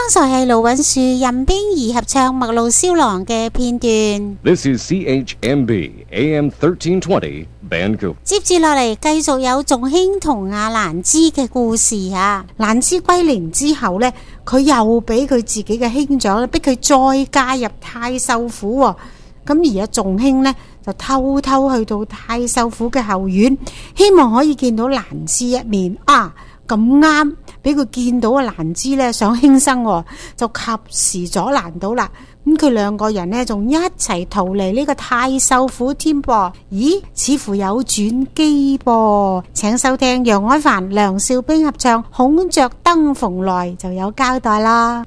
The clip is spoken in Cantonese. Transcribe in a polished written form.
剛才係盧允樹任冰兒合唱《麥路燒郎》嘅片段。 This is CHMB AM 1320 Vancouver。 接住落嚟，繼續有仲興同阿蘭芝嘅故事啊！蘭芝歸寧之後呢，佢又俾佢自己嘅兄長逼佢再加入太守府喎。咁而家仲興呢，就偷偷去到太守府嘅後院，希望可以見到蘭芝一面啊！咁啱俾佢見到蘭芝呢，想輕生喎，就及時阻攔到啦。咁佢兩個人呢，仲一齊逃離呢個太守府添噃。咦，似乎有轉機噃。請收聽楊安凡、梁少冰合唱《孔雀燈蓬萊》，就有交代啦。